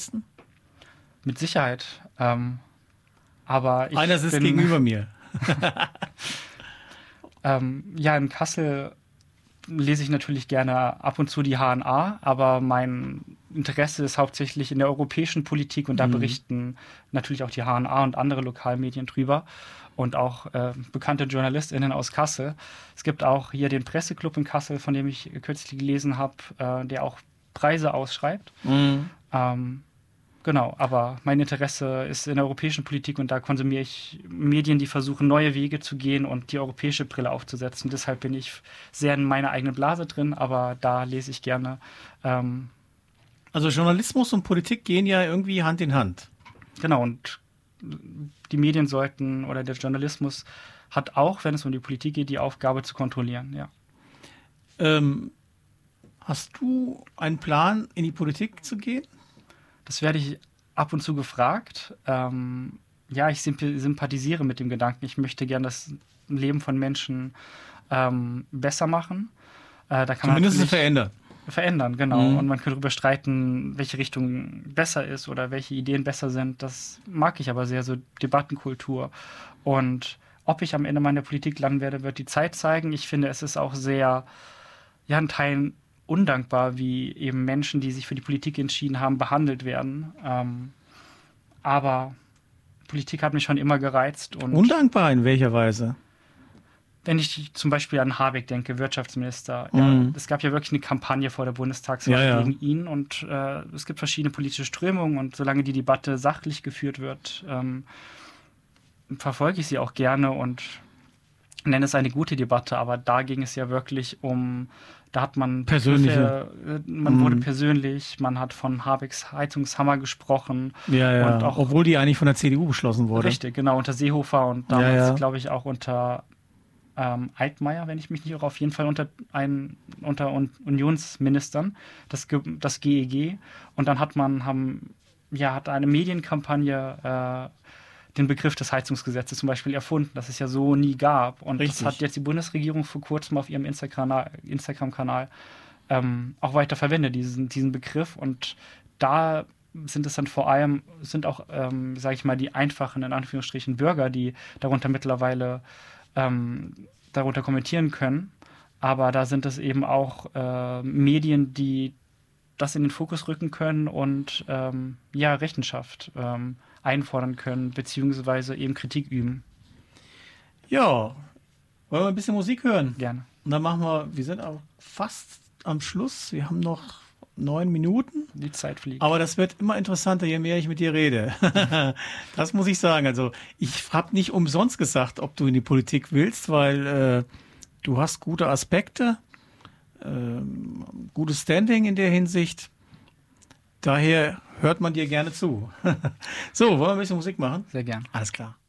Mit Sicherheit. Aber ich Einer sitzt gegenüber mir. Ja, in Kassel lese ich natürlich gerne ab und zu die HNA, aber mein Interesse ist hauptsächlich in der europäischen Politik und da berichten natürlich auch die HNA und andere Lokalmedien drüber und auch bekannte JournalistInnen aus Kassel. Es gibt auch hier den Presseclub in Kassel, von dem ich kürzlich gelesen habe, der auch Preise ausschreibt. Genau, aber mein Interesse ist in der europäischen Politik und da konsumiere ich Medien, die versuchen, neue Wege zu gehen und die europäische Brille aufzusetzen. Deshalb bin ich sehr in meiner eigenen Blase drin, aber da lese ich gerne. Also Journalismus und Politik gehen ja irgendwie Hand in Hand. Genau, und die Medien sollten, oder der Journalismus hat auch, wenn es um die Politik geht, die Aufgabe zu kontrollieren, ja. Hast du einen Plan, in die Politik zu gehen? Das werde ich ab und zu gefragt. Ja, ich sympathisiere mit dem Gedanken. Ich möchte gerne das Leben von Menschen besser machen. Da kann Zumindest man verändern. Verändern, genau. Und man kann darüber streiten, welche Richtung besser ist oder welche Ideen besser sind. Das mag ich aber sehr, so Debattenkultur. Und ob ich am Ende meiner Politik landen werde, wird die Zeit zeigen. Ich finde, es ist auch sehr, ja, in Teilen undankbar, wie eben Menschen, die sich für die Politik entschieden haben, behandelt werden. Aber Politik hat mich schon immer gereizt. Und undankbar in welcher Weise? wenn ich zum Beispiel an Habeck denke, Wirtschaftsminister, ja, es gab ja wirklich eine Kampagne vor der Bundestagswahl gegen ihn und es gibt verschiedene politische Strömungen und solange die Debatte sachlich geführt wird, verfolge ich sie auch gerne und nenne es eine gute Debatte, aber da ging es ja wirklich um, da hat man man wurde persönlich, man hat von Habecks Heizungshammer gesprochen. Ja. Und auch, obwohl die eigentlich von der CDU beschlossen wurde. Richtig, genau, unter Seehofer und damals, glaube ich, auch unter Altmaier, wenn ich mich nicht irre, auf jeden Fall unter Unionsministern, das GEG. Und dann hat eine Medienkampagne den Begriff des Heizungsgesetzes zum Beispiel erfunden, das es ja so nie gab. Und das hat jetzt die Bundesregierung vor kurzem auf ihrem Instagram-Kanal auch weiter verwendet, diesen Begriff. Und da sind es dann vor allem, sage ich mal, die einfachen, in Anführungsstrichen, Bürger, die darunter mittlerweile darunter kommentieren können. Aber da sind es eben auch Medien, die das in den Fokus rücken können und Rechenschaft einfordern können, beziehungsweise eben Kritik üben. Ja, wollen wir ein bisschen Musik hören? Gerne. Und dann wir sind auch fast am Schluss, wir haben noch 9 Minuten. Die Zeit fliegt. Aber das wird immer interessanter, je mehr ich mit dir rede. Das muss ich sagen. Also ich habe nicht umsonst gesagt, ob du in die Politik willst, weil du hast gute Aspekte, gutes Standing in der Hinsicht. Daher hört man dir gerne zu. So, wollen wir ein bisschen Musik machen? Sehr gern. Alles klar.